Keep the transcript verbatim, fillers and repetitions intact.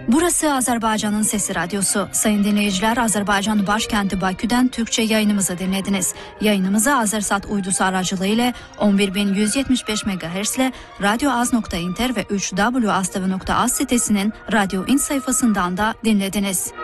Burası Azerbaycan'ın Sesi Radyosu. Sayın dinleyiciler, Azerbaycan başkenti Bakü'den Türkçe yayınımızı dinlediniz. Yayınımızı Azersat uydusu aracılığıyla on bir bin yüz yetmiş beş megahertz ile radyoaz nokta inter ve üç w nokta az t v nokta az sitesinin Radyo İn sayfasından da dinlediniz.